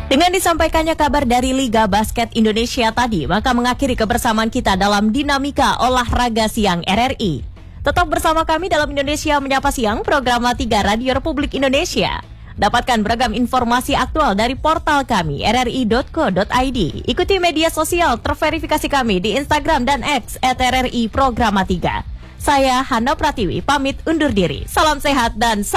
Dengan disampaikannya kabar dari Liga Basket Indonesia tadi, maka mengakhiri kebersamaan kita dalam Dinamika Olahraga Siang RRI. Tetap bersama kami dalam Indonesia Menyapa Siang, program La 3 Radio Republik Indonesia. Dapatkan beragam informasi aktual dari portal kami, rri.co.id. Ikuti media sosial terverifikasi kami di Instagram dan X @RRI Programa 3. Saya Hana Pratiwi, pamit undur diri. Salam sehat dan